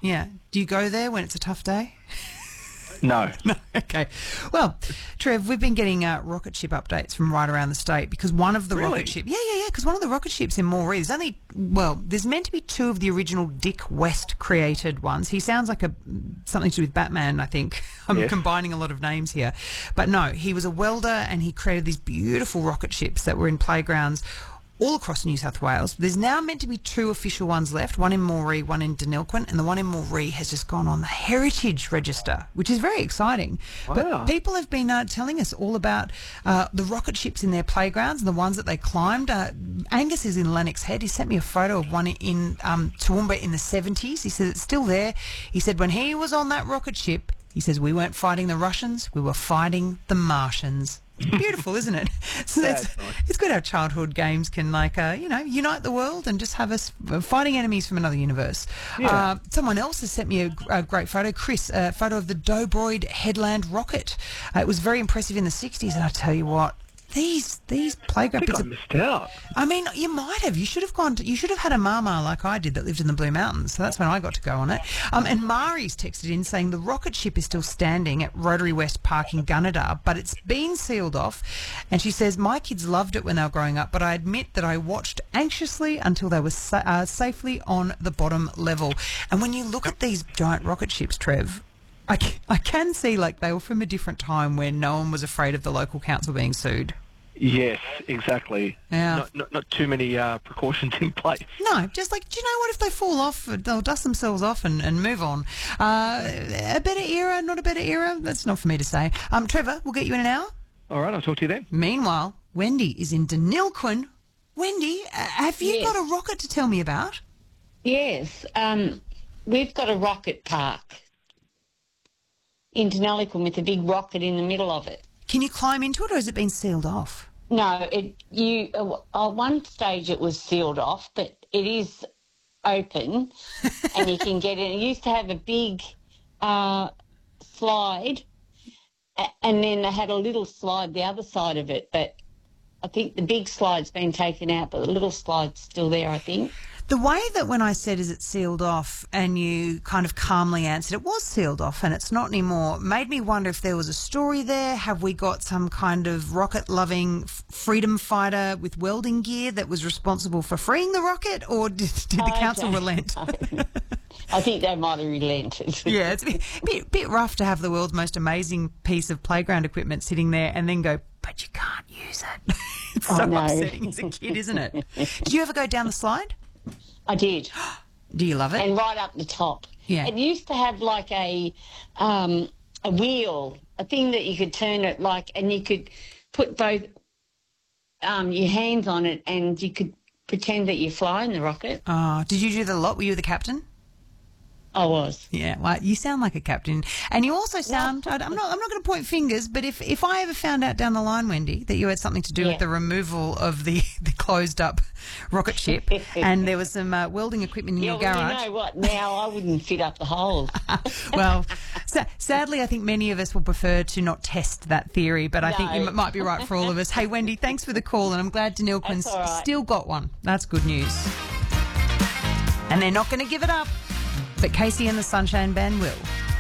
Yeah. Do you go there when it's a tough day? No. No. Okay. Well, Trev, we've been getting rocket ship updates from right around the state because one of the rocket ships... Yeah, because one of the rocket ships in Moree, there's meant to be two of the original Dick West created ones. He sounds like something to do with Batman, I think. I'm combining a lot of names here. But no, he was a welder and he created these beautiful rocket ships that were in playgrounds all across New South Wales. There's now meant to be two official ones left, one in Moree, one in Denilquin, and the one in Moree has just gone on the Heritage Register, which is very exciting. Wow. But people have been telling us all about the rocket ships in their playgrounds and the ones that they climbed. Angus is in Lennox Head. He sent me a photo of one in Toowoomba in the 70s. He says it's still there. He said when he was on that rocket ship, he says we weren't fighting the Russians, we were fighting the Martians. Beautiful, isn't it? So it's good how childhood games can, unite the world and just have us fighting enemies from another universe. Yeah. Someone else has sent me a great photo, Chris, a photo of the Dobroyd Headland rocket. It was very impressive in the 60s, and I tell you what, these playground I missed out. I mean, you might have. You should have had a mama like I did that lived in the Blue Mountains. So that's when I got to go on it. And Mari's texted in saying the rocket ship is still standing at Rotary West Park in Gunnedah, but it's been sealed off. And she says, my kids loved it when they were growing up, but I admit that I watched anxiously until they were safely on the bottom level. And when you look at these giant rocket ships, Trev, I can see like they were from a different time when no one was afraid of the local council being sued. Yes, exactly. Yeah. Not too many precautions in place. No, just like, do you know what, if they fall off, they'll dust themselves off and move on. A better era, not a better era, that's not for me to say. Trevor, we'll get you in an hour. All right, I'll talk to you then. Meanwhile, Wendy is in Denilquin. Wendy, have you got a rocket to tell me about? Yes, we've got a rocket park in Denilquin with a big rocket in the middle of it. Can you climb into it, or has it been sealed off? No, at one stage it was sealed off, but it is open and you can get in. It used to have a big slide and then they had a little slide the other side of it, but I think the big slide's been taken out, but the little slide's still there, I think. The way that when I said, is it sealed off, and you kind of calmly answered, it was sealed off and it's not anymore, made me wonder if there was a story there. Have we got some kind of rocket-loving freedom fighter with welding gear that was responsible for freeing the rocket, or did the council relent? I think they might have relented. Yeah, it's a bit rough to have the world's most amazing piece of playground equipment sitting there and then go, but you can't use it. It's so upsetting as a kid, isn't it? Did you ever go down the slide? I did. Do you love it? And right up the top. Yeah. It used to have like a wheel, a thing that you could turn it like, and you could put both your hands on it and you could pretend that you're flying the rocket. Oh, did you do that a lot? Were you the captain? I was. Yeah, well, you sound like a captain. And you also sound, I'm not going to point fingers, but if I ever found out down the line, Wendy, that you had something to do with the removal of the closed up rocket ship and there was some welding equipment in your garage. Well, you know what, now I wouldn't fit up the holes. Well, sadly, I think many of us will prefer to not test that theory, but I think you might be right for all of us. Hey, Wendy, thanks for the call, and I'm glad Denilquin's still got one. That's good news. And they're not going to give it up. But Casey and the Sunshine Band will.